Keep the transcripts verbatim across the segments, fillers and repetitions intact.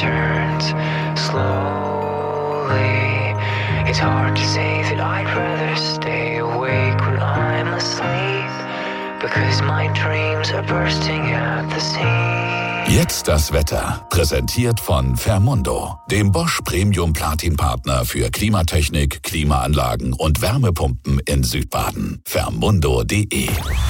turns slowly. It's hard to say that I'd rather stay awake when I'm asleep, because my dreams are bursting at the seams. Jetzt das Wetter, präsentiert von Fermundo, dem Bosch Premium Platin Partner für Klimatechnik, Klimaanlagen und Wärmepumpen in Südbaden. Fermundo punkt de.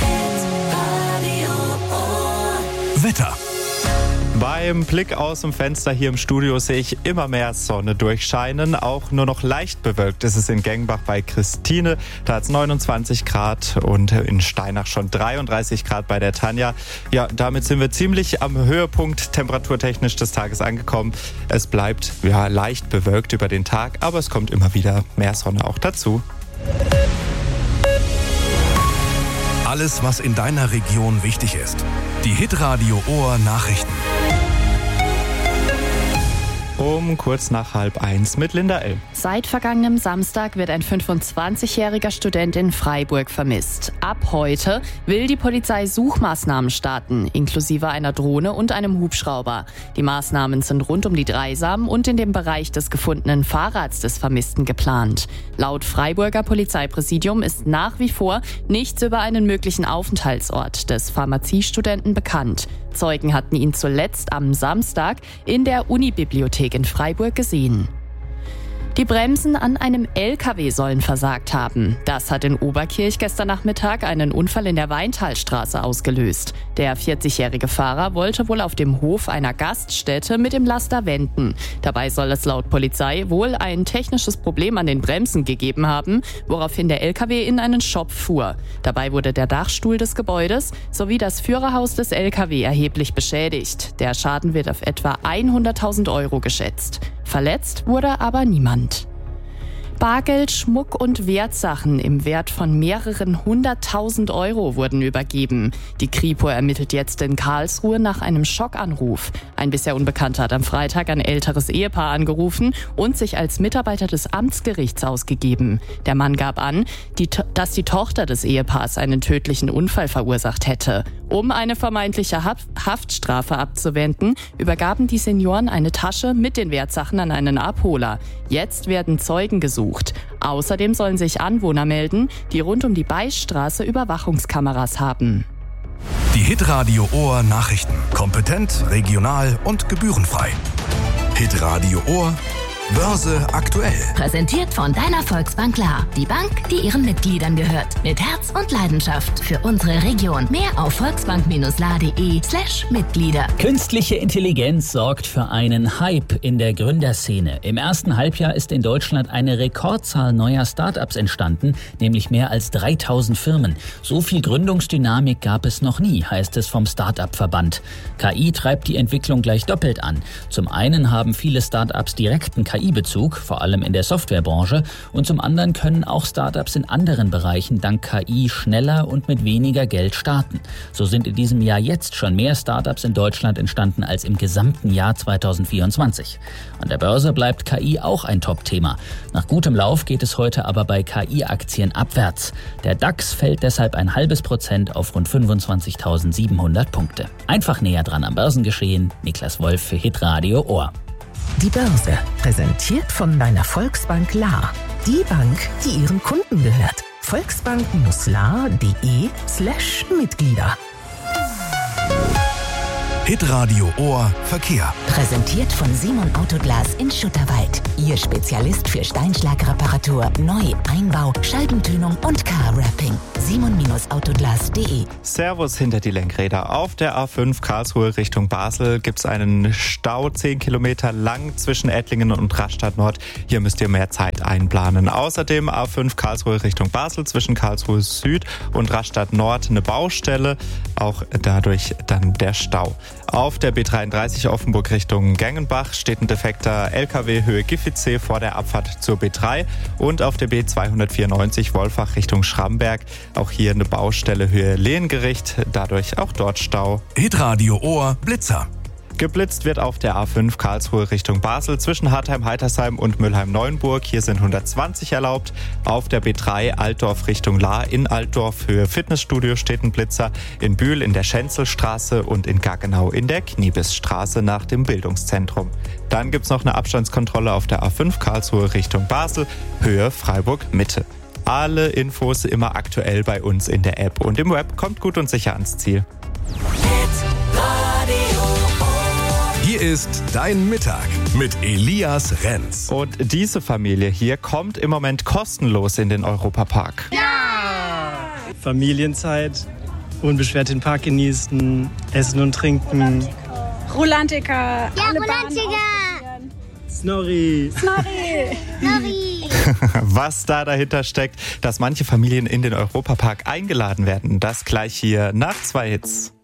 Wetter. Beim Blick aus dem Fenster hier im Studio sehe ich immer mehr Sonne durchscheinen. Auch nur noch leicht bewölkt ist es in Gengbach bei Christine. Da hat es neunundzwanzig Grad und in Steinach schon dreiunddreißig Grad bei der Tanja. Ja, damit sind wir ziemlich am Höhepunkt temperaturtechnisch des Tages angekommen. Es bleibt ja leicht bewölkt über den Tag, aber es kommt immer wieder mehr Sonne auch dazu. Alles, was in deiner Region wichtig ist. Die Hitradio Ohr Nachrichten. Um kurz nach halb eins mit Linda L. Seit vergangenem Samstag wird ein fünfundzwanzigjähriger Student in Freiburg vermisst. Ab heute will die Polizei Suchmaßnahmen starten, inklusive einer Drohne und einem Hubschrauber. Die Maßnahmen sind rund um die Dreisam und in dem Bereich des gefundenen Fahrrads des Vermissten geplant. Laut Freiburger Polizeipräsidium ist nach wie vor nichts über einen möglichen Aufenthaltsort des Pharmaziestudenten bekannt. Zeugen hatten ihn zuletzt am Samstag in der Unibibliothek in Freiburg gesehen. Die Bremsen an einem L K W sollen versagt haben. Das hat in Oberkirch gestern Nachmittag einen Unfall in der Weintalstraße ausgelöst. Der vierzigjährige Fahrer wollte wohl auf dem Hof einer Gaststätte mit dem Laster wenden. Dabei soll es laut Polizei wohl ein technisches Problem an den Bremsen gegeben haben, woraufhin der L K W in einen Schopf fuhr. Dabei wurde der Dachstuhl des Gebäudes sowie das Führerhaus des L K W erheblich beschädigt. Der Schaden wird auf etwa hunderttausend Euro geschätzt. Verletzt wurde aber niemand. Bargeld, Schmuck und Wertsachen im Wert von mehreren hunderttausend Euro wurden übergeben. Die Kripo ermittelt jetzt in Karlsruhe nach einem Schockanruf. Ein bisher Unbekannter hat am Freitag ein älteres Ehepaar angerufen und sich als Mitarbeiter des Amtsgerichts ausgegeben. Der Mann gab an, die, dass die Tochter des Ehepaars einen tödlichen Unfall verursacht hätte. Um eine vermeintliche Haftstrafe abzuwenden, übergaben die Senioren eine Tasche mit den Wertsachen an einen Abholer. Jetzt werden Zeugen gesucht. Außerdem sollen sich Anwohner melden, die rund um die Beistraße Überwachungskameras haben. Die Hitradio Ohr Nachrichten. Kompetent, regional und gebührenfrei. Hitradio Ohr Börse aktuell. Präsentiert von deiner Volksbank Lahr. Die Bank, die ihren Mitgliedern gehört. Mit Herz und Leidenschaft für unsere Region. Mehr auf volksbank-lahr.de slash Mitglieder. Künstliche Intelligenz sorgt für einen Hype in der Gründerszene. Im ersten Halbjahr ist in Deutschland eine Rekordzahl neuer Startups entstanden, nämlich mehr als dreitausend Firmen. So viel Gründungsdynamik gab es noch nie, heißt es vom Startup-Verband. K I treibt die Entwicklung gleich doppelt an. Zum einen haben viele Startups direkten K I-Bezug, vor allem in der Softwarebranche, und zum anderen können auch Startups in anderen Bereichen dank K I schneller und mit weniger Geld starten. So sind in diesem Jahr jetzt schon mehr Startups in Deutschland entstanden als im gesamten Jahr zweitausendvierundzwanzig. An der Börse bleibt K I auch ein Top-Thema. Nach gutem Lauf geht es heute aber bei K I-Aktien abwärts. Der DAX fällt deshalb ein halbes Prozent auf rund fünfundzwanzigtausendsiebenhundert Punkte. Einfach näher dran am Börsengeschehen. Niklas Wolf für Hitradio Ohr. Die Börse, präsentiert von deiner Volksbank Lahr. Die Bank, die ihren Kunden gehört. volksbank-lahr.de slash Mitglieder. Hitradio Ohr Verkehr. Präsentiert von Simon Autoglas in Schutterwald. Ihr Spezialist für Steinschlagreparatur, Neu-, Einbau, Scheibentönung und Car-Wrapping. simon Autoglas punkt de. Servus hinter die Lenkräder. Auf der A fünf Karlsruhe Richtung Basel gibt es einen Stau zehn Kilometer lang zwischen Ettlingen und Rastatt Nord. Hier müsst ihr mehr Zeit einplanen. Außerdem A fünf Karlsruhe Richtung Basel zwischen Karlsruhe Süd und Rastatt Nord eine Baustelle. Auch dadurch dann der Stau. Auf der B dreiunddreißig Offenburg Richtung Gengenbach steht ein defekter L K W Höhe Giffizee vor der Abfahrt zur B drei und auf der B zweihundertvierundneunzig Wolfach Richtung Schramberg. Auch hier eine Baustelle Höhe Lehengericht, dadurch auch dort Stau. Hitradio Ohr Blitzer. Geblitzt wird auf der A fünf Karlsruhe Richtung Basel zwischen Hartheim-Heitersheim und Mülheim-Neuenburg. Hier sind hundertzwanzig erlaubt. Auf der B drei Altdorf Richtung Lahr in Altdorf für Fitnessstudio steht ein Blitzer. In Bühl in der Schenzelstraße und in Gaggenau in der Kniebisstraße nach dem Bildungszentrum. Dann gibt's noch eine Abstandskontrolle auf der A fünf Karlsruhe Richtung Basel, Höhe Freiburg-Mitte. Alle Infos immer aktuell bei uns in der App und im Web. Kommt gut und sicher ans Ziel. Hier ist dein Mittag mit Elias Renz. Und diese Familie hier kommt im Moment kostenlos in den Europapark. Ja! Familienzeit, unbeschwert den Park genießen, essen und trinken. Rulantica. Ja, Rulantica. Snorri. Snorri. Snorri. Was da dahinter steckt, dass manche Familien in den Europapark eingeladen werden, das gleich hier nach zwei Hits.